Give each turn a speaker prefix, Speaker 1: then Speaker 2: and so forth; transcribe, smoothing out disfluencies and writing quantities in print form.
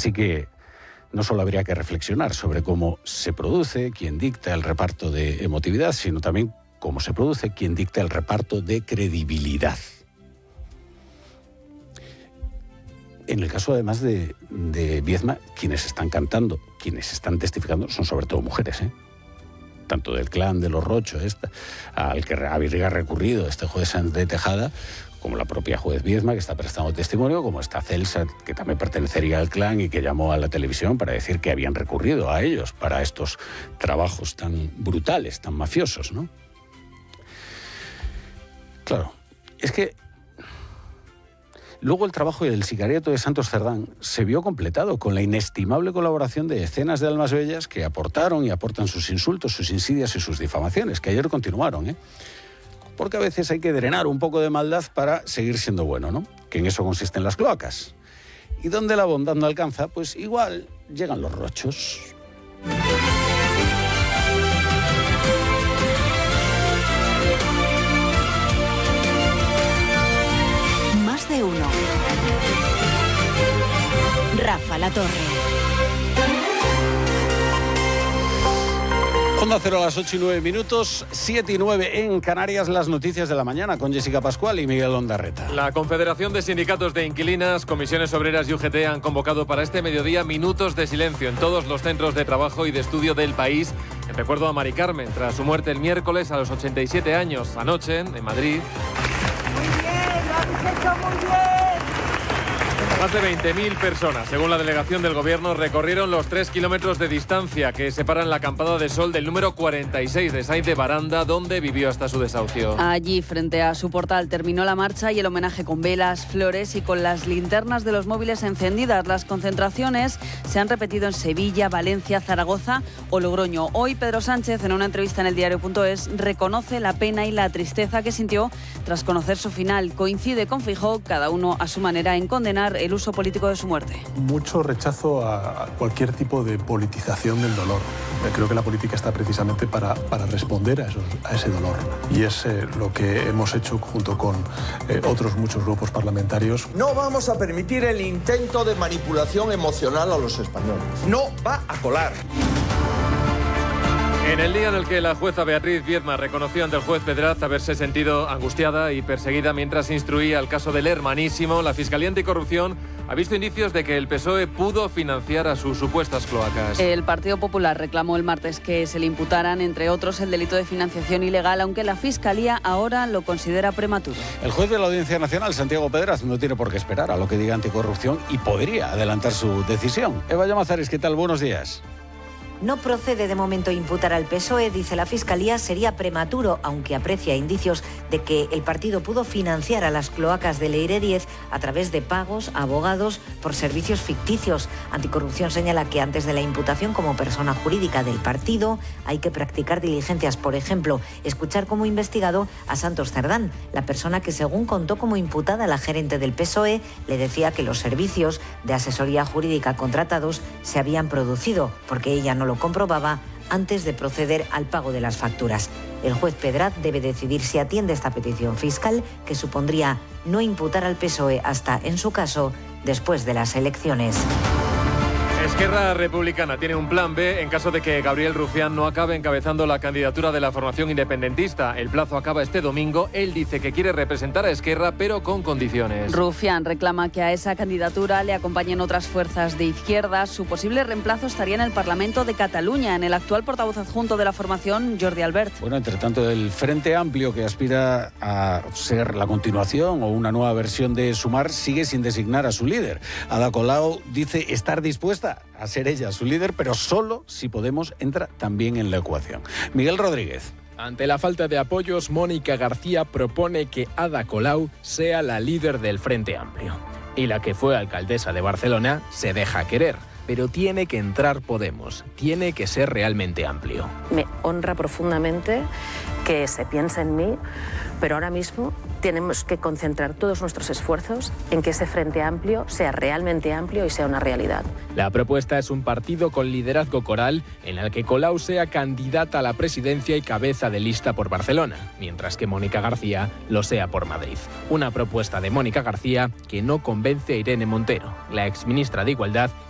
Speaker 1: Así que no solo habría que reflexionar sobre cómo se produce, quién dicta el reparto de emotividad, sino también cómo se produce, quién dicta el reparto de credibilidad. En el caso, además de Viedma, quienes están cantando, quienes están testificando, son sobre todo mujeres, tanto del clan de los Rocho, al que habría recurrido este juez Sanz de Tejada, como la propia juez Viedma, que está prestando testimonio, como está Celsa, que también pertenecería al clan y que llamó a la televisión para decir que habían recurrido a ellos para estos trabajos tan brutales, tan mafiosos, ¿no? Claro, es que luego el trabajo del sicariato de Santos Cerdán se vio completado con la inestimable colaboración de decenas de almas bellas que aportaron y aportan sus insultos, sus insidias y sus difamaciones, que ayer continuaron, Porque a veces hay que drenar un poco de maldad para seguir siendo bueno, ¿no? Que en eso consisten las cloacas. Y donde la bondad no alcanza, pues igual llegan los rochos.
Speaker 2: Más de uno. Rafa La Torre.
Speaker 1: Onda Cero a las 8:09, 7:09 en Canarias, las noticias de la mañana con Jessica Pascual y Miguel Ondarreta.
Speaker 3: La Confederación de Sindicatos de Inquilinas, Comisiones Obreras y UGT han convocado para este mediodía minutos de silencio en todos los centros de trabajo y de estudio del país, en recuerdo a Mari Carmen, tras su muerte el miércoles a los 87 años, anoche en Madrid.
Speaker 4: Muy bien, lo habéis hecho muy bien.
Speaker 3: Más de 20.000 personas, según la delegación del Gobierno, recorrieron los 3 kilómetros de distancia que separan la acampada de sol del número 46 de Sáenz de Baranda, donde vivió hasta su desahucio.
Speaker 5: Allí, frente a su portal, terminó la marcha y el homenaje con velas, flores y con las linternas de los móviles encendidas. Las concentraciones se han repetido en Sevilla, Valencia, Zaragoza o Logroño. Hoy, Pedro Sánchez, en una entrevista en el diario.es, reconoce la pena y la tristeza que sintió tras conocer su final. Coincide con Feijóo, cada uno a su manera, en condenar el uso político de su muerte.
Speaker 6: Mucho rechazo a cualquier tipo de politización del dolor. Creo que la política está precisamente para responder a ese dolor. Y es lo que hemos hecho junto con otros muchos grupos parlamentarios.
Speaker 7: No vamos a permitir el intento de manipulación emocional a los españoles. No va a colar.
Speaker 3: En el día en el que la jueza Beatriz Viedma reconoció ante el juez Pedraz haberse sentido angustiada y perseguida mientras instruía el caso del hermanísimo, la Fiscalía Anticorrupción ha visto indicios de que el PSOE pudo financiar a sus supuestas cloacas.
Speaker 5: El Partido Popular reclamó el martes que se le imputaran, entre otros, el delito de financiación ilegal, aunque la Fiscalía ahora lo considera prematuro.
Speaker 1: El juez de la Audiencia Nacional, Santiago Pedraz, no tiene por qué esperar a lo que diga Anticorrupción y podría adelantar su decisión. Eva Llamazares, ¿qué tal? Buenos días.
Speaker 8: No procede de momento imputar al PSOE, dice la Fiscalía, sería prematuro, aunque aprecia indicios de que el partido pudo financiar a las cloacas de Leire 10 a través de pagos a abogados por servicios ficticios. Anticorrupción señala que antes de la imputación como persona jurídica del partido hay que practicar diligencias, por ejemplo, escuchar como investigado a Santos Cerdán, la persona que, según contó como imputada la gerente del PSOE, le decía que los servicios de asesoría jurídica contratados se habían producido porque ella no lo comprobaba antes de proceder al pago de las facturas. El juez Pedraz debe decidir si atiende esta petición fiscal, que supondría no imputar al PSOE hasta, en su caso, después de las elecciones.
Speaker 3: Esquerra Republicana tiene un plan B en caso de que Gabriel Rufián no acabe encabezando la candidatura de la formación independentista. El plazo acaba este domingo. Él dice que quiere representar a Esquerra, pero con condiciones.
Speaker 5: Rufián reclama que a esa candidatura le acompañen otras fuerzas de izquierda. Su posible reemplazo estaría en el Parlamento de Cataluña, en el actual portavoz adjunto de la formación, Jordi Albert.
Speaker 1: Bueno, entre tanto, el Frente Amplio, que aspira a ser la continuación o una nueva versión de Sumar, sigue sin designar a su líder. Ada Colau dice estar dispuesta a ser ella su líder, pero solo si Podemos entra también en la ecuación. Miguel Rodríguez.
Speaker 9: Ante la falta de apoyos, Mónica García propone que Ada Colau sea la líder del Frente Amplio. Y la que fue alcaldesa de Barcelona se deja querer. Pero tiene que entrar Podemos, tiene que ser realmente amplio.
Speaker 10: Me honra profundamente que se piense en mí, pero ahora mismo tenemos que concentrar todos nuestros esfuerzos en que ese Frente Amplio sea realmente amplio y sea una realidad.
Speaker 9: La propuesta es un partido con liderazgo coral en el que Colau sea candidata a la presidencia y cabeza de lista por Barcelona, mientras que Mónica García lo sea por Madrid. Una propuesta de Mónica García que no convence a Irene Montero, la exministra de Igualdad